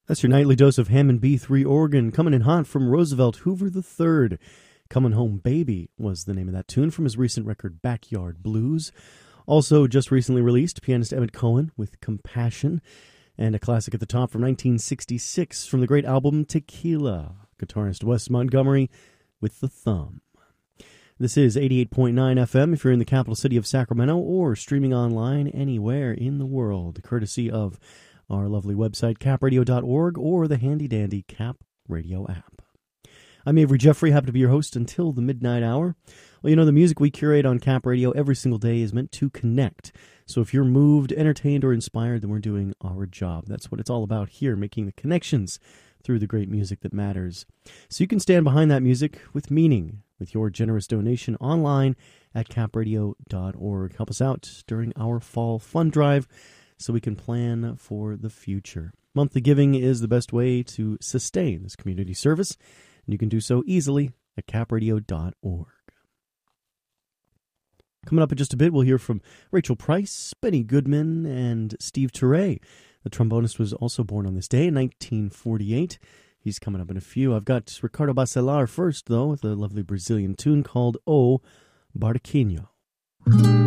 That's your nightly dose of Hammond B3 organ, coming in hot from Roosevelt Hoover III. Comin' Home Baby was the name of that tune from his recent record Backyard Blues. Also just recently released, pianist Emmett Cohen with Compassion, and a classic at the top from 1966 from the great album Tequila, guitarist Wes Montgomery with The Thumb. This is 88.9 FM if you're in the capital city of Sacramento, or streaming online anywhere in the world, courtesy of our lovely website, capradio.org, or the handy-dandy Cap Radio app. I'm Avery Jeffrey, happy to be your host until the midnight hour. Well, you know, the music we curate on Cap Radio every single day is meant to connect. So if you're moved, entertained, or inspired, then we're doing our job. That's what it's all about here, making the connections through the great music that matters. So you can stand behind that music with meaning, with your generous donation online at capradio.org. Help us out during our fall fund drive, so we can plan for the future. Monthly giving is the best way to sustain this community service, and you can do so easily at capradio.org. Coming up in just a bit, we'll hear from Rachel Price, Benny Goodman, and Steve Turre. The trombonist was also born on this day in 1948. He's coming up in a few. I've got Ricardo Bacelar first, though, with a lovely Brazilian tune called O Barquinho.